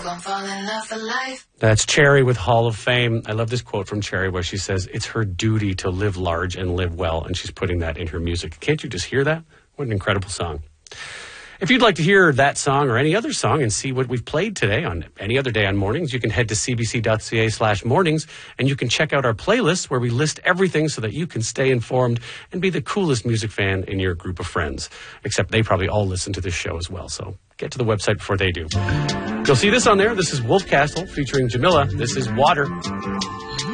That's Cherry with Hall of Fame. I love this quote from Cherry where she says, it's her duty to live large and live well, and she's putting that in her music. Can't you just hear that? What an incredible song. If you'd like to hear that song or any other song and see what we've played today on any other day on Mornings, you can head to cbc.ca/mornings, and you can check out our playlist where we list everything so that you can stay informed and be the coolest music fan in your group of friends. Except they probably all listen to this show as well, so get to the website before they do. You'll see this on there. This is Wolf Castle featuring Jamila. This is Water.